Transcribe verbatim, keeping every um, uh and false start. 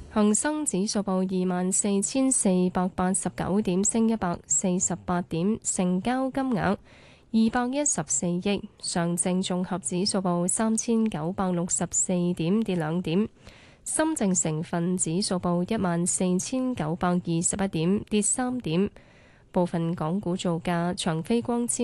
恒生指數報二萬四千四百八十九點，升一百四十八點，成交金額二百一十四億。上證綜合指數報三千九百六十四點，跌兩點。深證成分指數報一萬四千九百二十一點，跌三點。部分港股造價，長飛光纖